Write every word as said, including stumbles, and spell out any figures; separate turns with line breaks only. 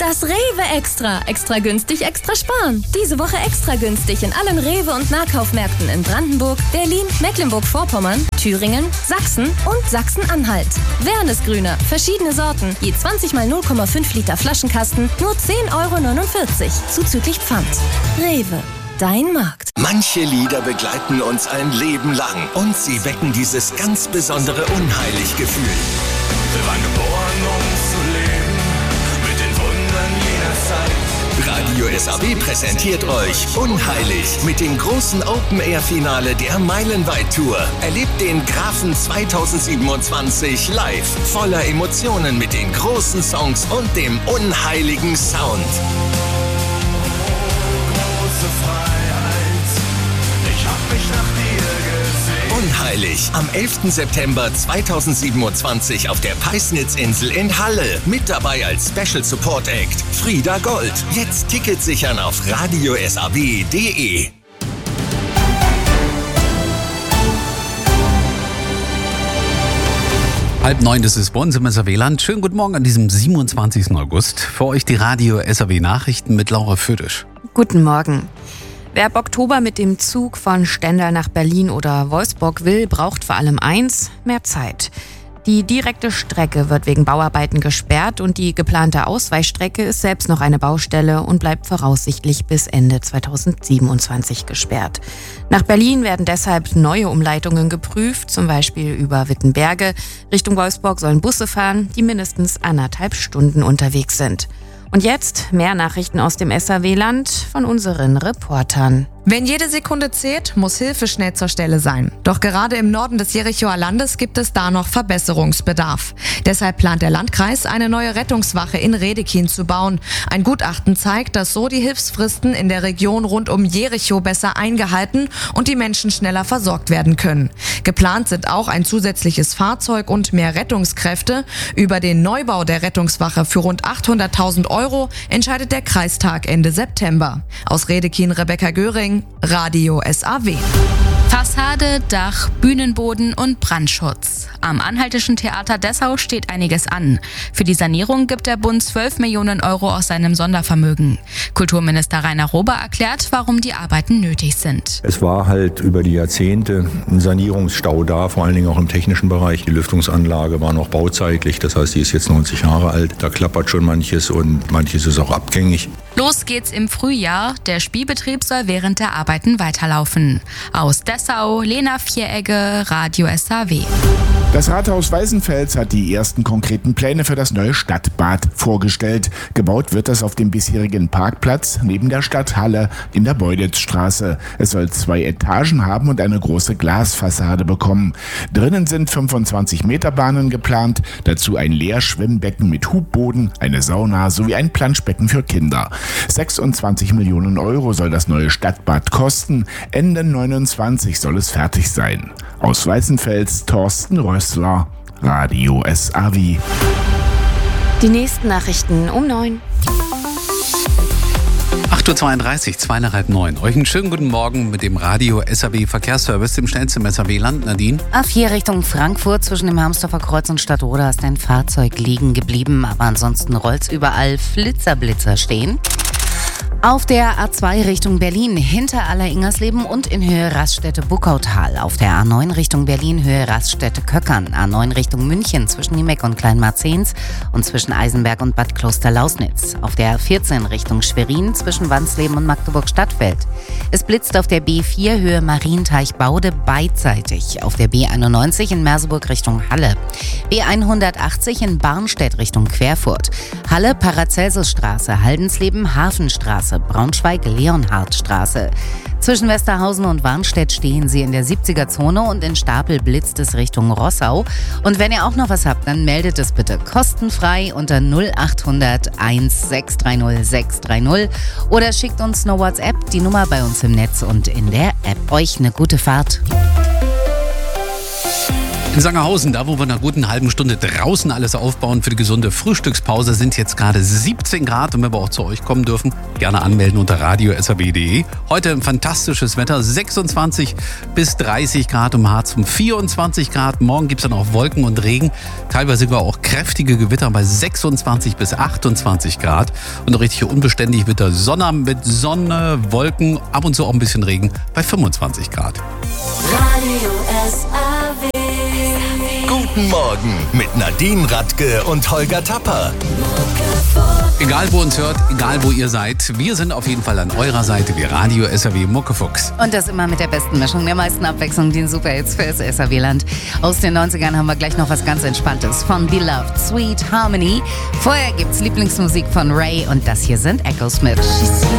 Das Rewe Extra. Extra günstig, extra sparen. Diese Woche extra günstig in allen Rewe- und Nahkaufmärkten in Brandenburg, Berlin, Mecklenburg-Vorpommern, Thüringen, Sachsen und Sachsen-Anhalt. Wernesgrüner, verschiedene Sorten, je zwanzig mal null Komma fünf Liter Flaschenkasten, nur zehn Euro neunundvierzig, zuzüglich Pfand. Rewe. Dein Markt.
Manche Lieder begleiten uns ein Leben lang und sie wecken dieses ganz besondere Unheilig-Gefühl.
Wir waren geboren, um zu leben, mit den Wundern jener Zeit.
Radio S A W präsentiert euch Unheilig mit dem großen Open-Air-Finale der Meilenweit-Tour. Erlebt den Grafen zweitausendsiebenundzwanzig live, voller Emotionen mit den großen Songs und dem unheiligen Sound. Unheilig am elften September zweitausendsiebenundzwanzig auf der Peisnitzinsel in Halle. Mit dabei als Special Support Act Frieda Gold. Jetzt Tickets sichern auf radio s a w punkt d e.
Halb neun, das ist bei uns im S A W-Land. Schönen guten Morgen an diesem siebenundzwanzigsten August. Für euch die Radio S A W-Nachrichten mit Laura Födisch.
Guten Morgen. Wer ab Oktober mit dem Zug von Stendal nach Berlin oder Wolfsburg will, braucht vor allem eins: mehr Zeit. Die direkte Strecke wird wegen Bauarbeiten gesperrt und die geplante Ausweichstrecke ist selbst noch eine Baustelle und bleibt voraussichtlich bis Ende zweitausendsiebenundzwanzig gesperrt. Nach Berlin werden deshalb neue Umleitungen geprüft, zum Beispiel über Wittenberge. Richtung Wolfsburg sollen Busse fahren, die mindestens anderthalb Stunden unterwegs sind. Und jetzt mehr Nachrichten aus dem S A W-Land von unseren Reportern.
Wenn jede Sekunde zählt, muss Hilfe schnell zur Stelle sein. Doch gerade im Norden des Jerichoer Landes gibt es da noch Verbesserungsbedarf. Deshalb plant der Landkreis, eine neue Rettungswache in Redekin zu bauen. Ein Gutachten zeigt, dass so die Hilfsfristen in der Region rund um Jericho besser eingehalten und die Menschen schneller versorgt werden können. Geplant sind auch ein zusätzliches Fahrzeug und mehr Rettungskräfte. Über den Neubau der Rettungswache für rund achthunderttausend Euro entscheidet der Kreistag Ende September. Aus Redekin Rebecca Göring, Radio S A W.
Fassade, Dach, Bühnenboden und Brandschutz. Am Anhaltischen Theater Dessau steht einiges an. Für die Sanierung gibt der Bund zwölf Millionen Euro aus seinem Sondervermögen. Kulturminister Rainer Rober erklärt, warum die Arbeiten nötig sind.
Es war halt über die Jahrzehnte ein Sanierungsstau da, vor allen Dingen auch im technischen Bereich. Die Lüftungsanlage war noch bauzeitlich, das heißt, die ist jetzt neunzig Jahre alt. Da klappert schon manches und manches ist auch abgängig.
Los geht's im Frühjahr. Der Spielbetrieb soll während der Arbeiten weiterlaufen. Aus Dessau, Lena Vieregge, Radio S A W.
Das Rathaus Weißenfels hat die ersten konkreten Pläne für das neue Stadtbad vorgestellt. Gebaut wird das auf dem bisherigen Parkplatz neben der Stadthalle in der Beuditzstraße. Es soll zwei Etagen haben und eine große Glasfassade bekommen. Drinnen sind fünfundzwanzig Meter Bahnen geplant, dazu ein Leerschwimmbecken mit Hubboden, eine Sauna sowie ein Planschbecken für Kinder. sechsundzwanzig Millionen Euro soll das neue Stadtbad kosten. Ende neunundzwanzig soll es fertig sein. Aus Weißenfels, Thorsten Rössler, Radio S A W.
Die nächsten Nachrichten um neun.
acht Uhr zweiunddreißig, zwei nach halb neun. Euch einen schönen guten Morgen mit dem Radio S A W Verkehrsservice, dem schnellsten S A W-Land. Nadine?
A vier Richtung Frankfurt zwischen dem Harmsdorfer Kreuz und Stadtroda ist ein Fahrzeug liegen geblieben, aber ansonsten rollt's überall Flitzerblitzer stehen. Auf der A zwei Richtung Berlin hinter Aller-Ingersleben und in Höhe Raststätte-Buckautal. Auf der A neun Richtung Berlin Höhe Raststätte-Köckern. A neun Richtung München zwischen Niemeck und Kleinmarzens und zwischen Eisenberg und Bad Kloster-Lausnitz. Auf der A vierzehn Richtung Schwerin zwischen Wansleben und Magdeburg-Stadtfeld. Es blitzt auf der B vier Höhe Marienteich-Baude beidseitig. Auf der B einundneunzig in Merseburg Richtung Halle. B hundertachtzig in Barnstedt Richtung Querfurt. Halle Paracelsusstraße, Haldensleben Hafenstraße. Braunschweig-Leonhardtstraße. Zwischen Westerhausen und Warnstedt stehen Sie in der siebziger-Zone und in Stapel blitzt es Richtung Rossau. Und wenn ihr auch noch was habt, dann meldet es bitte kostenfrei unter null achthundert eins sechs drei null sechs drei null oder schickt uns eine WhatsApp, die Nummer bei uns im Netz und in der App. Euch eine gute Fahrt.
In Sangerhausen, da wo wir in einer guten halben Stunde draußen alles aufbauen für die gesunde Frühstückspause, sind jetzt gerade siebzehn Grad. Und wenn wir auch zu euch kommen dürfen, gerne anmelden unter radio punkt s r w punkt d e. Heute ein fantastisches Wetter, sechsundzwanzig bis dreißig Grad, im Harz um vierundzwanzig Grad. Morgen gibt es dann auch Wolken und Regen, teilweise sogar auch kräftige Gewitter bei sechsundzwanzig bis achtundzwanzig Grad. Und richtig unbeständig wird der Sonne mit Sonne, Wolken, ab und zu auch ein bisschen Regen bei fünfundzwanzig Grad.
Radio S R W. Guten Morgen mit Nadine Radke und Holger Tapper.
Egal wo uns hört, egal wo ihr seid, wir sind auf jeden Fall an eurer Seite wie Radio S R W Muckefuchs.
Und das immer mit der besten Mischung, der meisten Abwechslung, den Superhits fürs S R W-Land. Aus den neunzigern haben wir gleich noch was ganz Entspanntes von Beloved, Sweet Harmony. Vorher gibt's Lieblingsmusik von Ray und das hier sind Echos mit.